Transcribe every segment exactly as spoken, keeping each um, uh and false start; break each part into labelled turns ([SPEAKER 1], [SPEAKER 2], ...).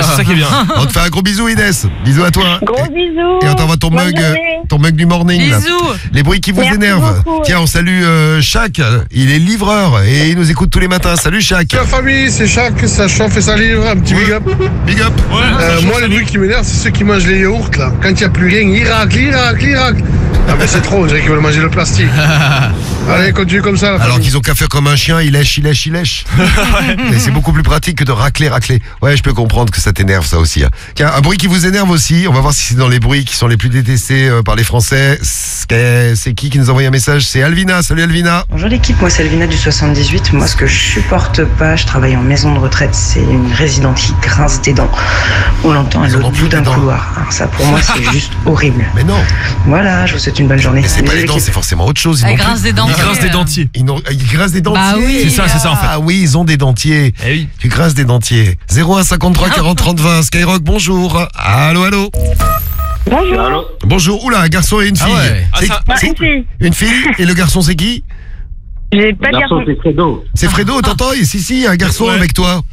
[SPEAKER 1] Ouais, c'est ça qui est bien.
[SPEAKER 2] On te fait un gros bisou, Inès. Bisous à toi.
[SPEAKER 3] Gros bisous.
[SPEAKER 2] Et on t'envoie ton
[SPEAKER 3] Bonne
[SPEAKER 2] mug,
[SPEAKER 3] journée.
[SPEAKER 2] ton mug du morning. là.
[SPEAKER 4] Bisous.
[SPEAKER 2] Les bruits qui vous
[SPEAKER 3] Merci
[SPEAKER 2] énervent.
[SPEAKER 3] beaucoup.
[SPEAKER 2] Tiens, on salue euh, Shaq. Il est livreur et il nous écoute tous les matins. Salut Shaq.
[SPEAKER 5] La famille, c'est chaque, ça chauffe et ça livre, un petit big up.
[SPEAKER 2] Big up.
[SPEAKER 5] Euh, moi, les bruits qui m'énervent, c'est ceux qui mangent les yaourts, là. Quand il n'y a plus rien, ils raclent, ils raclent, ils raclent. Ah, mais c'est trop, on dirait qu'ils veulent manger le plastique. Allez, continue comme ça. La
[SPEAKER 2] Alors
[SPEAKER 5] famille.
[SPEAKER 2] qu'ils ont qu'à faire comme un chien, il lèche, il lèche, il lèche. Et c'est beaucoup plus pratique que de racler, racler. Ouais, je peux comprendre que ça t'énerve, ça aussi. hein. Tiens, un bruit qui vous énerve aussi. On va voir si c'est dans les bruits qui sont les plus détestés euh, par les Français. C'est c'est qui qui nous a envoyé un message? C'est Alvina. Salut Alvina.
[SPEAKER 6] Bonjour l'équipe, moi c'est Alvina du soixante-dix-huit. Moi ce que je supporte pas, je travaille en maison de retraite, c'est une résidente qui grince des dents. On l'entend à
[SPEAKER 2] Ils en ont
[SPEAKER 6] l'autre
[SPEAKER 2] plus
[SPEAKER 6] bout d'un
[SPEAKER 2] des dents.
[SPEAKER 6] couloir. Alors ça pour moi c'est juste horrible.
[SPEAKER 2] Mais non,
[SPEAKER 6] Voilà, je vous souhaite une bonne journée.
[SPEAKER 2] mais c'est pas
[SPEAKER 6] Bisous,
[SPEAKER 2] les dents,
[SPEAKER 6] l'équipe.
[SPEAKER 2] c'est forcément autre chose. Ils
[SPEAKER 4] Elle
[SPEAKER 2] n'ont plus-
[SPEAKER 4] grince des dents.
[SPEAKER 1] Il grince des dentiers.
[SPEAKER 2] Ils, n'ont- ils grincent des dentiers.
[SPEAKER 4] Bah oui.
[SPEAKER 1] C'est ça, c'est ça, en fait.
[SPEAKER 2] Ah oui, ils ont des dentiers.
[SPEAKER 1] Eh oui.
[SPEAKER 2] Tu grinces des dentiers. zéro un cinquante-trois quarante trente vingt. Skyrock, bonjour. Allô, allô.
[SPEAKER 3] Bonjour.
[SPEAKER 2] Bonjour. Oula, un garçon et une
[SPEAKER 1] Ah
[SPEAKER 2] fille.
[SPEAKER 1] ouais. Ah,
[SPEAKER 2] C'est-
[SPEAKER 1] ça-
[SPEAKER 3] Bah,
[SPEAKER 2] c'est-
[SPEAKER 3] une fille.
[SPEAKER 2] une fille. Et le garçon, c'est qui?
[SPEAKER 3] J'ai pas de garçon.
[SPEAKER 7] c'est Fredo.
[SPEAKER 2] C'est Fredo, t'entends? Et Si, si, un garçon
[SPEAKER 1] Ouais.
[SPEAKER 2] avec toi.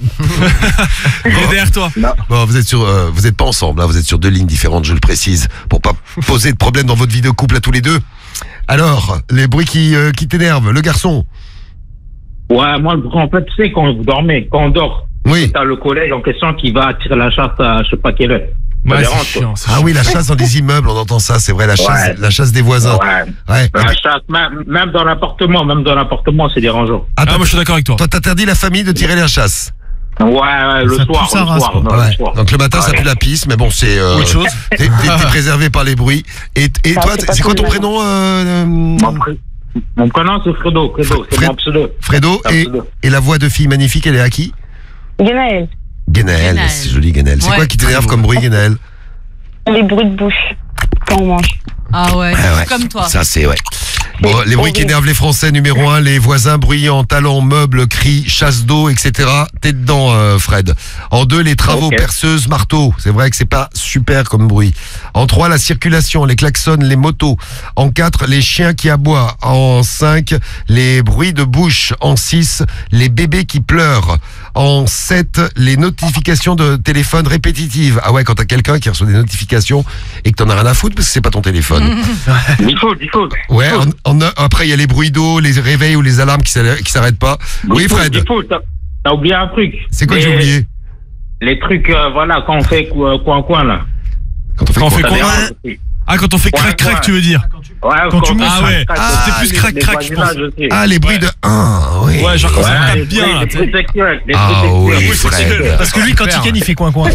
[SPEAKER 1] Il est derrière toi.
[SPEAKER 2] Bon, vous êtes sur, euh, vous êtes pas ensemble, hein, vous êtes sur deux lignes différentes, je le précise, pour pas poser de problème dans votre vie de couple à tous les deux. Alors, les bruits qui, euh, qui t'énervent, le garçon.
[SPEAKER 7] Ouais, moi, en fait, tu sais, quand vous dormez, quand on dort,
[SPEAKER 2] Oui.
[SPEAKER 7] t'as le collègue en question qui va tirer la chasse à je sais pas quelle heure. Ça
[SPEAKER 1] Ouais,
[SPEAKER 7] dérange,
[SPEAKER 1] c'est chiant, c'est
[SPEAKER 2] Ah
[SPEAKER 1] chiant.
[SPEAKER 2] oui, la chasse dans les immeubles, on entend ça, c'est vrai, la chasse,
[SPEAKER 7] Ouais.
[SPEAKER 2] la chasse des voisins.
[SPEAKER 7] Ouais.
[SPEAKER 2] Ouais.
[SPEAKER 7] La chasse, même, même dans l'appartement, même dans l'appartement, c'est dérangeant.
[SPEAKER 2] Ah,
[SPEAKER 1] Ah,
[SPEAKER 2] toi,
[SPEAKER 1] moi je suis d'accord avec toi.
[SPEAKER 2] toi, t'interdis la famille de tirer la chasse.
[SPEAKER 7] Ouais, ouais, le
[SPEAKER 8] Ça
[SPEAKER 7] soir,
[SPEAKER 8] pue sa
[SPEAKER 7] le
[SPEAKER 8] race,
[SPEAKER 7] soir,
[SPEAKER 8] quoi.
[SPEAKER 7] non,
[SPEAKER 2] Ouais.
[SPEAKER 7] le soir.
[SPEAKER 2] Donc le matin, ça
[SPEAKER 7] Ouais.
[SPEAKER 2] pue la pisse, mais bon, c'est. euh,
[SPEAKER 1] Autre chose.
[SPEAKER 2] T'es, t'es- t'es préservé par les bruits. Et, et
[SPEAKER 3] Ça,
[SPEAKER 2] toi,
[SPEAKER 3] c'est pas
[SPEAKER 2] c'est quoi ton
[SPEAKER 3] cool,
[SPEAKER 2] prénom, euh,
[SPEAKER 7] Mon, pré- mon prénom, c'est Fredo. Fredo, c'est
[SPEAKER 2] Fred-
[SPEAKER 7] mon pseudo.
[SPEAKER 2] Fredo?
[SPEAKER 7] C'est un
[SPEAKER 2] Et,
[SPEAKER 7] pseudo.
[SPEAKER 2] et la voix de fille magnifique, elle est à qui?
[SPEAKER 3] Guénaël.
[SPEAKER 2] Guénaël,
[SPEAKER 4] Guénaël.
[SPEAKER 2] c'est joli Guénaël. C'est
[SPEAKER 4] Ouais.
[SPEAKER 2] quoi qui t'énerve comme bruit, Guénaël?
[SPEAKER 3] Les bruits de bouche quand on mange.
[SPEAKER 4] Ah ouais,
[SPEAKER 2] Ah ouais.
[SPEAKER 4] comme toi.
[SPEAKER 2] Ça, c'est, ouais. Bon, les bruits qui énervent les Français, numéro un, les voisins bruyants, talons, meubles, cris, chasse d'eau, et cetera. T'es dedans, euh, Fred. En deux, les travaux,
[SPEAKER 7] Ok.
[SPEAKER 2] perceuses, marteaux. C'est vrai que c'est pas super comme bruit. En trois, la circulation, les klaxons, les motos. En quatre, les chiens qui aboient. En cinq, les bruits de bouche. En six, les bébés qui pleurent. En sept, les notifications de téléphone répétitives. Ah ouais, quand t'as quelqu'un qui reçoit des notifications et que t'en as rien à foutre parce que c'est pas ton téléphone.
[SPEAKER 7] Il faut, il faut.
[SPEAKER 2] Ouais, en- en- après il y a les bruits d'eau, les réveils ou les alarmes qui s'arrêtent- qui s'arrêtent pas. Oui,
[SPEAKER 7] Il faut,
[SPEAKER 2] Fred,
[SPEAKER 7] il faut, t'as t'as oublié un truc.
[SPEAKER 2] c'est quoi que j'ai
[SPEAKER 7] Les-
[SPEAKER 2] oublié?
[SPEAKER 7] Les trucs, euh, voilà, quand on fait co- coin-coin, là.
[SPEAKER 2] Quand on fait
[SPEAKER 1] Quand on
[SPEAKER 2] quoi?
[SPEAKER 1] fait
[SPEAKER 7] Ça
[SPEAKER 1] quoi
[SPEAKER 7] dérange aussi.
[SPEAKER 1] Ah, quand on fait
[SPEAKER 7] Ouais,
[SPEAKER 1] crac crac,
[SPEAKER 7] ouais.
[SPEAKER 1] tu veux dire?
[SPEAKER 7] Ouais,
[SPEAKER 1] Quand tu
[SPEAKER 7] on
[SPEAKER 1] montes,
[SPEAKER 7] fait
[SPEAKER 1] ah ouais.
[SPEAKER 7] crac,
[SPEAKER 2] Ah,
[SPEAKER 1] c'était plus
[SPEAKER 7] les-
[SPEAKER 1] crac
[SPEAKER 7] les
[SPEAKER 1] crac, je pense.
[SPEAKER 7] voisinages aussi.
[SPEAKER 2] Ah, les bruits
[SPEAKER 1] Ouais.
[SPEAKER 2] de un, oui.
[SPEAKER 1] Ouais, genre quand ça
[SPEAKER 7] Ouais,
[SPEAKER 1] tape
[SPEAKER 7] les
[SPEAKER 1] bien,
[SPEAKER 7] bruits-
[SPEAKER 1] là,
[SPEAKER 7] les
[SPEAKER 1] tu sais.
[SPEAKER 7] bruits sexuels, les
[SPEAKER 2] Ah
[SPEAKER 7] bruits
[SPEAKER 2] oui,
[SPEAKER 7] sexuels.
[SPEAKER 2] Fred.
[SPEAKER 8] Parce que lui, quand il ken, il fait coin-coin.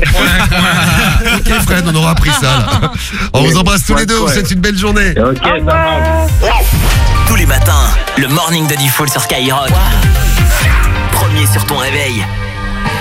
[SPEAKER 2] Ok, Fred, on aura appris ça, là. On vous embrasse tous les deux, on vous souhaite une belle journée.
[SPEAKER 7] Ok, ça marche.
[SPEAKER 9] Tous les matins, le morning de Diffoul sur Skyrock. Premier sur ton réveil.